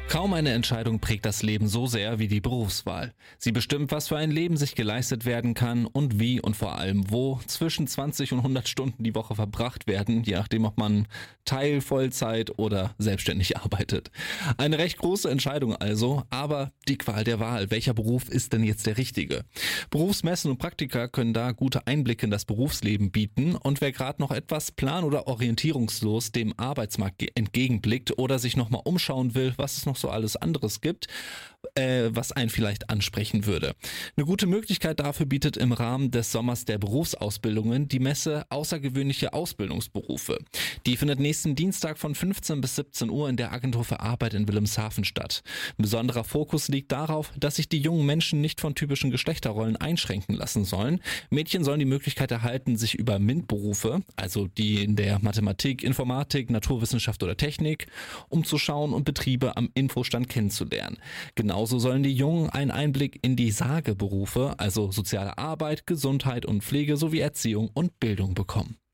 Kaum eine Entscheidung prägt das Leben so sehr wie die Berufswahl. Sie bestimmt, was für ein Leben sich geleistet werden kann und wie und vor allem wo zwischen 20 und 100 Stunden die Woche verbracht werden, je nachdem, ob man Teil, Vollzeit oder selbstständig arbeitet. Eine recht große Entscheidung also, aber die Qual der Wahl. Welcher Beruf ist denn jetzt der richtige? Berufsmessen und Praktika können da gute Einblicke in das Berufsleben bieten und wer gerade noch etwas plan- oder orientierungslos dem Arbeitsmarkt entgegenblickt oder sich nochmal umschauen will, was es noch so alles anderes gibt, was einen vielleicht ansprechen würde. Eine gute Möglichkeit dafür bietet im Rahmen des Sommers der Berufsausbildungen die Messe Außergewöhnliche Ausbildungsberufe. Die findet nächsten Dienstag von 15 bis 17 Uhr in der Agentur für Arbeit in Wilhelmshaven statt. Ein besonderer Fokus liegt darauf, dass sich die jungen Menschen nicht von typischen Geschlechterrollen einschränken lassen sollen. Mädchen sollen die Möglichkeit erhalten, sich über MINT-Berufe, also die in der Mathematik, Informatik, Naturwissenschaft oder Technik, umzuschauen und Betriebe am Infostand kennenzulernen. Genauso sollen die Jungen einen Einblick in die Sageberufe, also soziale Arbeit, Gesundheit und Pflege sowie Erziehung und Bildung bekommen.